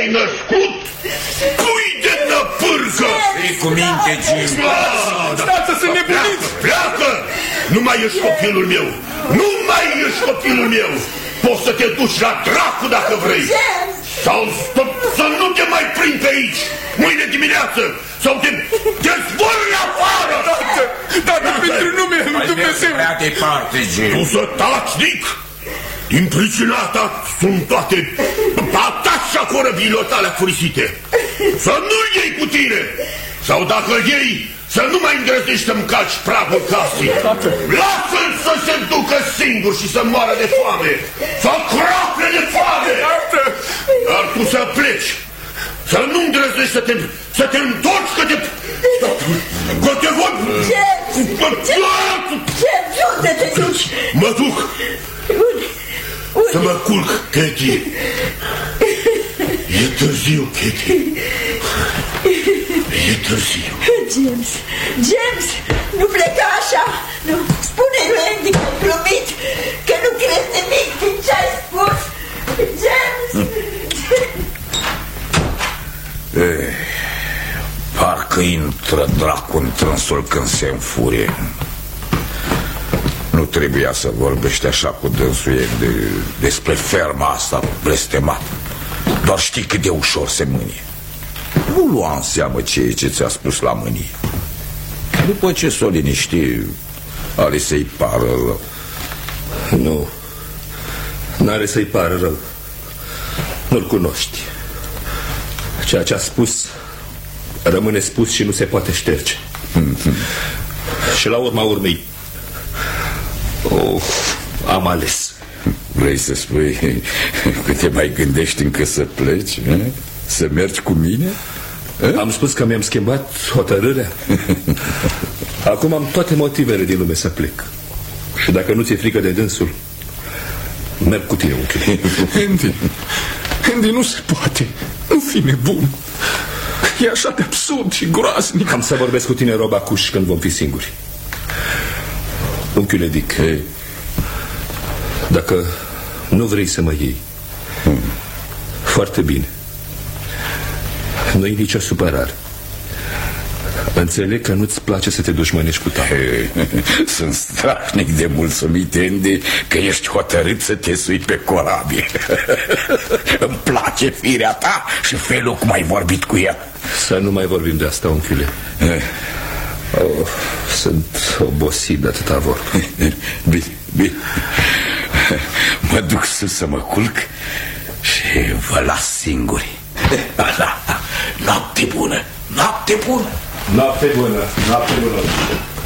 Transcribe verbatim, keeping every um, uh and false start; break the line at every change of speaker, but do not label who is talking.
te-ai născut? Pui de năpârcă!
E cu minte, Jim.
Tată, sunt nebunit!
Pleacă! Nu mai ești copilul meu! Nu mai ești copilul meu! Poți să te duci la dracu dacă vrei! Sau să nu te mai prind pe aici! Mâine dimineață! Sau te dezvori afară!
Tată! Tată, pentru numele lui Dumnezeu!
Prea departe, Jim.
Tu să taci, Nick! Din pricina ta sunt toate atașa corăbiilor tale afurisite. Să nu-l iei cu tine! Sau dacă îl iei, să nu mai îndrăznești să-mi calci pragul casei. Lasă-l să se ducă singur și să moară de foame. Să croaple de foame. Dar tu să pleci. Să nu îndrăznești să te, să te întorci, că te... Că te văd...
James! James, unde te duci?
Mă duc. Să mă culc, Katie. E târziu, Katie. E târziu.
James, James, nu pleca așa. Nu, spune lui Andy că ai glumit, că nu crezi nimic din ce ai spus. James.
Ei, parcă intră dracu în trânsul când se înfurie. Nu trebuia să vorbești așa cu dânsul ei de, despre ferma asta blestemată. Doar știi cât de ușor se mânie. Nu lua în seamă ceea ce ți-a spus la mânie. După ce s-o liniști, are să-i pară rău.
Nu, n-are să-i pară rău. Nu-l cunoști. Ceea ce a spus rămâne spus și nu se poate șterge. Și la urma urmei, oh, am ales.
Vrei să spui că te mai gândești încă să pleci? Eh? Să mergi cu mine? Eh?
Am spus că mi-am schimbat hotărârea. Acum am toate motivele din lume să plec. Și dacă nu ți-e frică de dânsul, merg cu tine, unchiule.
Andy, Andy, nu se poate. Nu fi nebun. E așa de absurd și groaznic.
Am să vorbesc cu tine, Robacuș, când vom fi singuri. Unchiule Dick,
hey.
Dacă nu vrei să mă iei, hmm. foarte bine. Nu-i nicio supărare. Înțeleg că nu-ți place să te dușmănești cu tata.
Sunt strașnic de mulțumit, Andy, că ești hotărât să te sui pe corabie. Îmi place firea ta și felul cum ai vorbit cu ea.
Să nu mai vorbim de asta, unchiule. Oh, sunt obosit de atâta vorbă.
Bine, bine. Mă duc sus să mă culc și vă las singuri. Așa. Noapte bună, noapte bună.
Noapte bună, noapte bună.